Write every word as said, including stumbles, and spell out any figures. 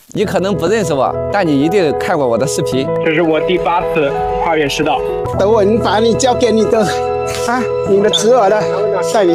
你可能不认识我，但你一定看过我的视频。 这是我第八次跨越赤道。 等我把你交给你的啊，你的侄儿的，带你